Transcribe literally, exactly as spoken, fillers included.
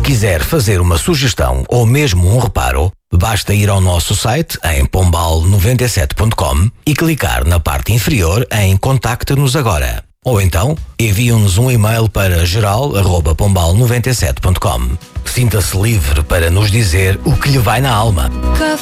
quiser fazer uma sugestão ou mesmo um reparo, basta ir ao nosso site em pombal noventa e sete ponto com e clicar na parte inferior em Contacte-nos agora. Ou então, envie-nos um e-mail para geral arroba pombal noventa e sete ponto com. Sinta-se livre para nos dizer o que lhe vai na alma.